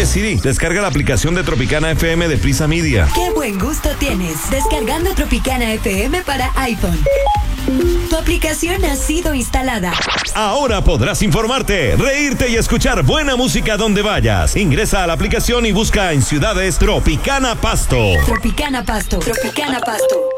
Siri, descarga la aplicación de Tropicana FM de Prisa Media. ¡Qué buen gusto tienes! Descargando Tropicana FM para iPhone. Tu aplicación ha sido instalada. Ahora podrás informarte, reírte y escuchar buena música donde vayas. Ingresa a la aplicación y busca en ciudades Tropicana Pasto. Tropicana Pasto. Tropicana Pasto.